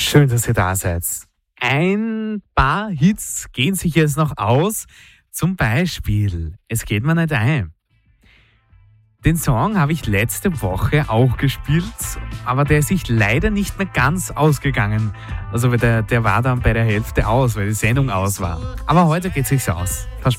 Schön, dass ihr da seid. Ein paar Hits gehen sich jetzt noch aus. Zum Beispiel, es geht mir nicht ein. Den Song habe ich letzte Woche auch gespielt, aber der ist sich leider nicht mehr ganz ausgegangen. Also der war dann bei der Hälfte aus, weil die Sendung aus war. Aber heute geht es sich aus.